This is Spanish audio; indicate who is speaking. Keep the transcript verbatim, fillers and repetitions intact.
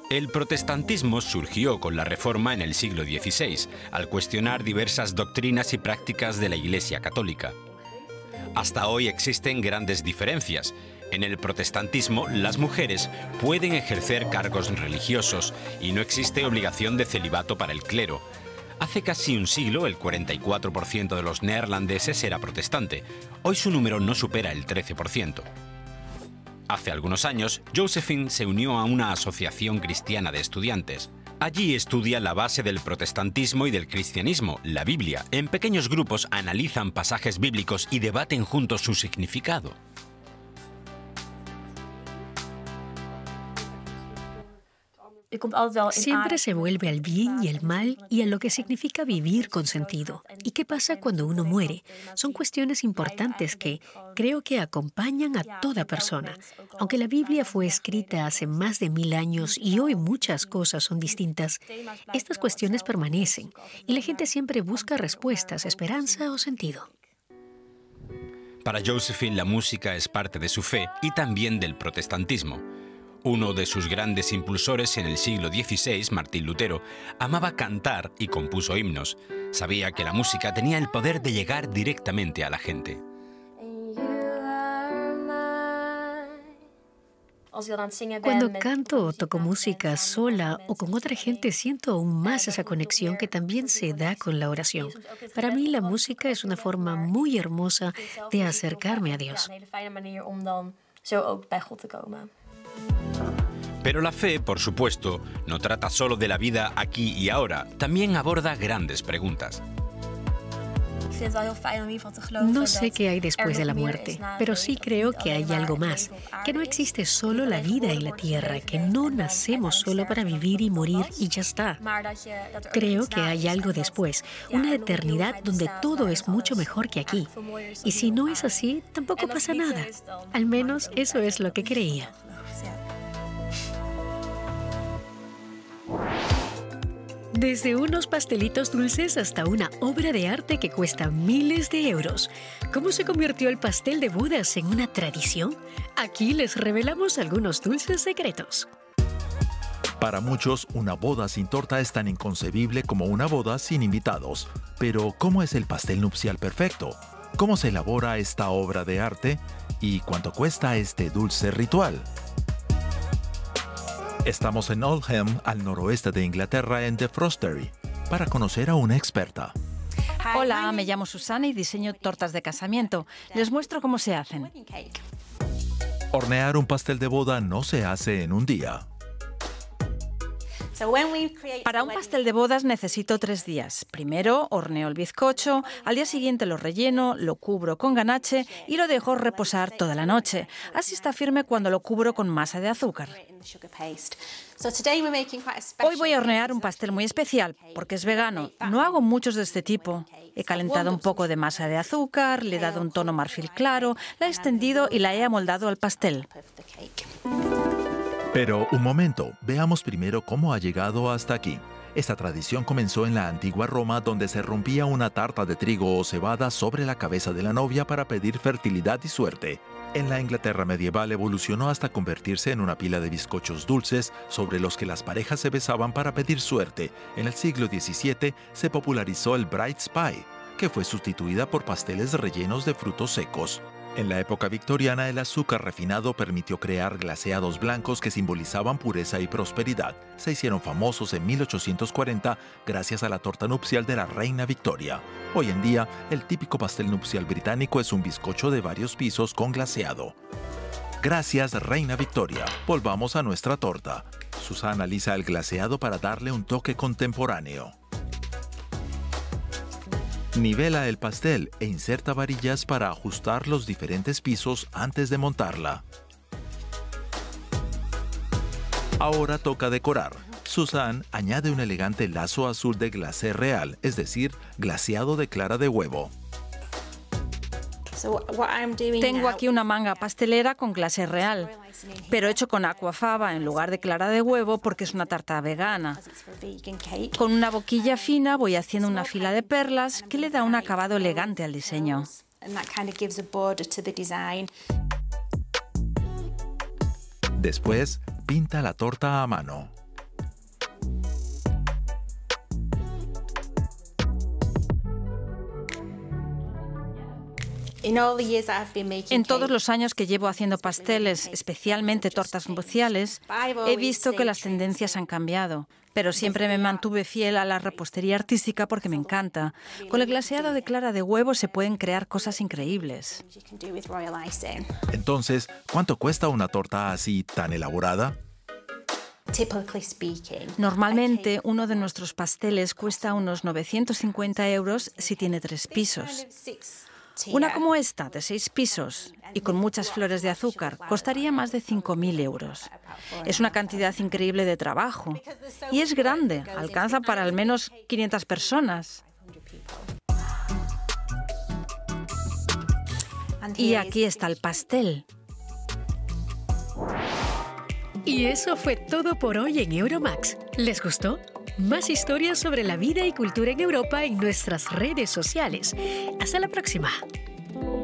Speaker 1: El protestantismo surgió con la Reforma en el siglo dieciséis, al cuestionar diversas doctrinas y prácticas de la Iglesia católica. Hasta hoy existen grandes diferencias. En el protestantismo, las mujeres pueden ejercer cargos religiosos y no existe obligación de celibato para el clero. Hace casi un siglo, el cuarenta y cuatro por ciento de los neerlandeses era protestante. Hoy su número no supera el trece por ciento. Hace algunos años, Josephine se unió a una asociación cristiana de estudiantes. Allí estudia la base del protestantismo y del cristianismo, la Biblia. En pequeños grupos analizan pasajes bíblicos y debaten juntos su significado.
Speaker 2: Siempre se vuelve al bien y al mal y a lo que significa vivir con sentido. ¿Y qué pasa cuando uno muere? Son cuestiones importantes que creo que acompañan a toda persona. Aunque la Biblia fue escrita hace más de mil años y hoy muchas cosas son distintas, estas cuestiones permanecen y la gente siempre busca respuestas, esperanza o sentido.
Speaker 1: Para Josephine, la música es parte de su fe y también del protestantismo. Uno de sus grandes impulsores en el siglo dieciséis, Martín Lutero, amaba cantar y compuso himnos. Sabía que la música tenía el poder de llegar directamente a la gente.
Speaker 2: Cuando canto o toco música sola o con otra gente, siento aún más esa conexión que también se da con la oración. Para mí, la música es una forma muy hermosa de acercarme a Dios.
Speaker 1: Pero la fe, por supuesto, no trata solo de la vida aquí y ahora, también aborda grandes preguntas.
Speaker 2: No sé qué hay después de la muerte, pero sí creo que hay algo más, que no existe solo la vida en la tierra, que no nacemos solo para vivir y morir y ya está. Creo que hay algo después, una eternidad donde todo es mucho mejor que aquí. Y si no es así, tampoco pasa nada. Al menos eso es lo que creía. Desde unos pastelitos dulces hasta una obra de arte que cuesta miles de euros. ¿Cómo se convirtió el pastel de bodas en una tradición? Aquí les revelamos algunos dulces secretos.
Speaker 3: Para muchos, una boda sin torta es tan inconcebible como una boda sin invitados. Pero, ¿cómo es el pastel nupcial perfecto? ¿Cómo se elabora esta obra de arte? ¿Y cuánto cuesta este dulce ritual? Estamos en Oldham, al noroeste de Inglaterra, en The Frostery, para conocer a una experta.
Speaker 4: Hola, me llamo Susana y diseño tortas de casamiento. Les muestro cómo se hacen.
Speaker 3: Hornear un pastel de boda no se hace en un día.
Speaker 4: Para un pastel de bodas necesito tres días. Primero horneo el bizcocho, al día siguiente lo relleno, lo cubro con ganache y lo dejo reposar toda la noche. Así está firme cuando lo cubro con masa de azúcar. Hoy voy a hornear un pastel muy especial, porque es vegano. No hago muchos de este tipo. He calentado un poco de masa de azúcar, le he dado un tono marfil claro, la he extendido y la he amoldado al pastel.
Speaker 3: Pero un momento, veamos primero cómo ha llegado hasta aquí. Esta tradición comenzó en la antigua Roma, donde se rompía una tarta de trigo o cebada sobre la cabeza de la novia para pedir fertilidad y suerte. En la Inglaterra medieval evolucionó hasta convertirse en una pila de bizcochos dulces sobre los que las parejas se besaban para pedir suerte. En el siglo diecisiete se popularizó el Bride's Pie, que fue sustituida por pasteles rellenos de frutos secos. En la época victoriana, el azúcar refinado permitió crear glaseados blancos que simbolizaban pureza y prosperidad. Se hicieron famosos en mil ochocientos cuarenta gracias a la torta nupcial de la reina Victoria. Hoy en día, el típico pastel nupcial británico es un bizcocho de varios pisos con glaseado. Gracias, reina Victoria. Volvamos a nuestra torta. Susana analiza el glaseado para darle un toque contemporáneo. Nivela el pastel e inserta varillas para ajustar los diferentes pisos antes de montarla. Ahora toca decorar. Susan añade un elegante lazo azul de glacé real, es decir, glaseado de clara de huevo.
Speaker 4: Tengo aquí una manga pastelera con glacé real, pero hecho con aquafaba en lugar de clara de huevo porque es una tarta vegana. Con una boquilla fina voy haciendo una fila de perlas que le da un acabado elegante al diseño.
Speaker 3: Después, pinta la torta a mano.
Speaker 4: En todos los años que llevo haciendo pasteles, especialmente tortas nupciales, he visto que las tendencias han cambiado, pero siempre me mantuve fiel a la repostería artística porque me encanta. Con el glaseado de clara de huevo se pueden crear cosas increíbles.
Speaker 3: Entonces, ¿cuánto cuesta una torta así tan elaborada?
Speaker 4: Normalmente, uno de nuestros pasteles cuesta unos novecientos cincuenta euros si tiene tres pisos. Una como esta, de seis pisos, y con muchas flores de azúcar, costaría más de cinco mil euros. Es una cantidad increíble de trabajo. Y es grande, alcanza para al menos quinientas personas. Y aquí está el pastel.
Speaker 2: Y eso fue todo por hoy en Euromax. ¿Les gustó? Más historias sobre la vida y cultura en Europa en nuestras redes sociales. Hasta la próxima.